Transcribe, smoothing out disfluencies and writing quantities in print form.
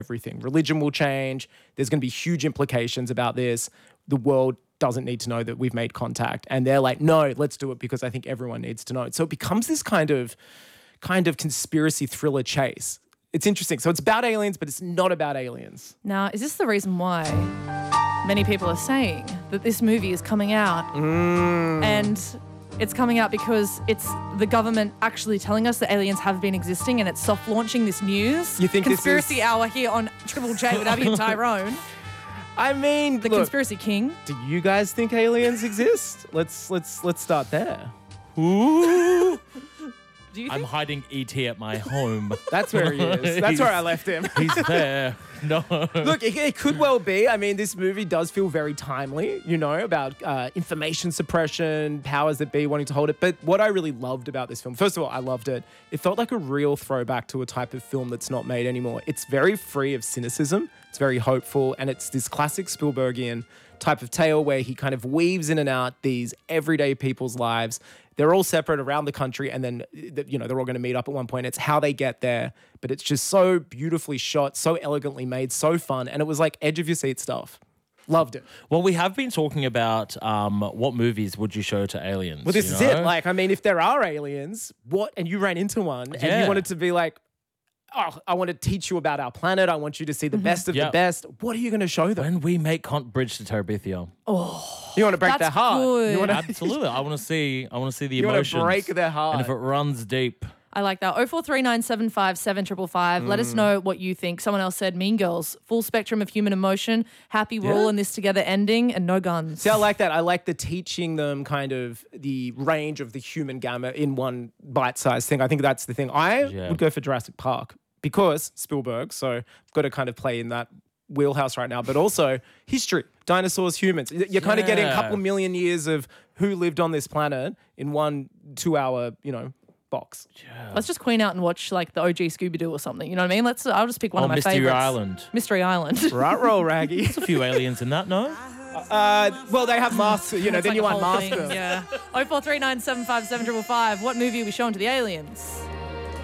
everything. Religion will change. There's going to be huge implications about this. The world doesn't need to know that we've made contact. And they're like, no, let's do it because I think everyone needs to know it. So it becomes this kind of conspiracy thriller chase. It's interesting. So it's about aliens, but it's not about aliens. Now, is this the reason why many people are saying that this movie is coming out and it's coming out because it's the government actually telling us that aliens have been existing and it's soft launching this news? You think Conspiracy Hour here on Triple J with Abby and Tyrone. I mean, The Conspiracy King. Do you guys think aliens exist? Let's start there. Ooh. Do you think? I'm hiding E.T. at my home. That's where he is. That's where I left him. He's there. No. Look, it could well be. I mean, this movie does feel very timely, about information suppression, powers that be wanting to hold it. But what I really loved about this film, first of all, I loved it. It felt like a real throwback to a type of film that's not made anymore. It's very free of cynicism. It's very hopeful. And it's this classic Spielbergian type of tale where he kind of weaves in and out these everyday people's lives. They're all separate around the country, and then, they're all going to meet up at one point. It's how they get there, but it's just so beautifully shot, so elegantly made, so fun, and it was like edge of your seat stuff. Loved it. Well, we have been talking about what movies would you show to aliens? Well, this is it. Like, I mean, if there are aliens, and you ran into one, and you wanted to be like, oh, I want to teach you about our planet. I want you to see the best of the best. What are you going to show them? When we make Bridge to Terabithia. Oh, you want to break their heart? Good. Absolutely. I want to see the emotions. You want to break their heart. And if it runs deep. I like that. 0439757555. Let us know what you think. Someone else said Mean Girls, full spectrum of human emotion, happy we're all in this together ending, and no guns. See, I like that. I like the teaching them kind of the range of the human gamut in one bite-sized thing. I think that's the thing. I would go for Jurassic Park because Spielberg, so I've got to kind of play in that wheelhouse right now, but also history, dinosaurs, humans. You're kind of getting a couple million years of who lived on this planet in 1 2-hour, box. Yeah. Let's just queen out and watch like the OG Scooby-Doo or something. You know what I mean? I'll just pick one of my Mystery favorites. Island. Mystery Island. Right, roll, Raggy. There's a few aliens in that, no? Well, they have masks, then like you a want whole masks. thing, yeah. 0439757555. What movie are we showing to the aliens?